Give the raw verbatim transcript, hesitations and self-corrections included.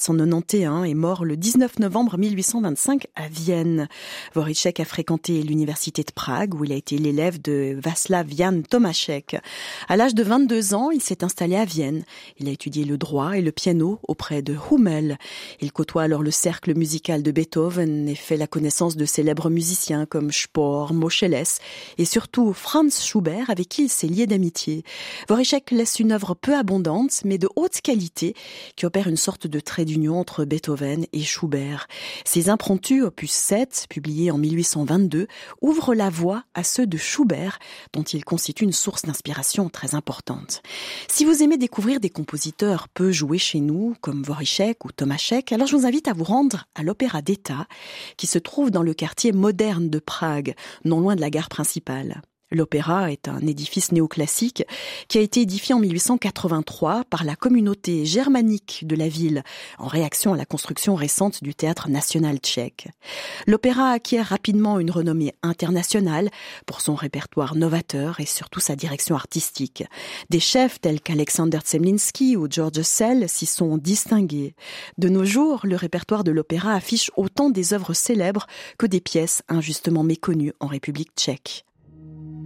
cent quatre-vingt-onze, est mort le dix-neuf novembre mille huit cent vingt-cinq à Vienne. Dvořáček a fréquenté l'université de Prague où il a été l'élève de Václav Jan Tomášek. À l'âge de vingt-deux ans, il s'est installé à Vienne. Il a étudié le droit et le piano auprès de Hummel. Il côtoie alors le cercle musical de Beethoven et fait la connaissance de célèbres musiciens comme Spohr, Moscheles et surtout Franz Schubert avec qui il s'est lié d'amitié. Dvořáček laisse une œuvre peu abondante mais de haute qualité qui opère une sorte de trait d'union entre Beethoven et Schubert. Ses impromptus, opus sept, publiés en mille huit cent vingt-deux, ouvrent la voie à ceux de Schubert, dont il constitue une source d'inspiration très importante. Si vous aimez découvrir des compositeurs peu joués chez nous, comme Dvořáček ou Tomášek, alors je vous invite à vous rendre à l'Opéra d'État, qui se trouve dans le quartier moderne de Prague, non loin de la gare principale. L'opéra est un édifice néoclassique qui a été édifié en mille huit cent quatre-vingt-trois par la communauté germanique de la ville en réaction à la construction récente du théâtre national tchèque. L'opéra acquiert rapidement une renommée internationale pour son répertoire novateur et surtout sa direction artistique. Des chefs tels qu'Alexander Zemlinsky ou George Szell s'y sont distingués. De nos jours, le répertoire de l'opéra affiche autant des œuvres célèbres que des pièces injustement méconnues en République tchèque.